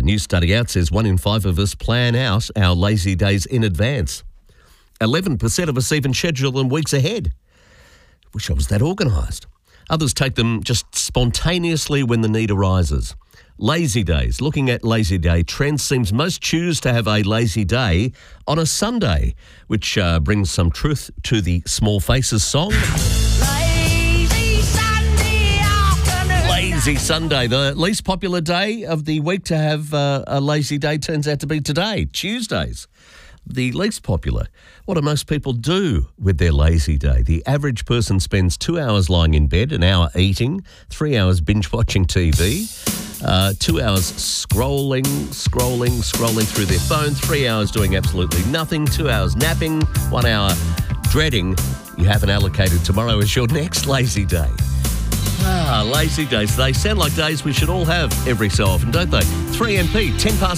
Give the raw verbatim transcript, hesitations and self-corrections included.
new study out says one in five of us plan out our lazy days in advance. eleven percent of us even schedule them weeks ahead. Wish I was that organised. Others take them just spontaneously when the need arises. Lazy days. Looking at lazy day trends, seems most choose to have a lazy day on a Sunday, which uh, brings some truth to the Small Faces song. Lazy Sunday afternoon. Lazy Sunday. The least popular day of the week to have uh, a lazy day turns out to be today, Tuesdays. The least popular. What do most people do with their lazy day? The average person spends two hours lying in bed, an hour eating, three hours binge watching T V, uh, two hours scrolling, scrolling, scrolling through their phone, three hours doing absolutely nothing, two hours napping, one hour dreading you haven't allocated tomorrow as your next lazy day. Ah, lazy days. They sound like days we should all have every so often, don't they? three M P, ten past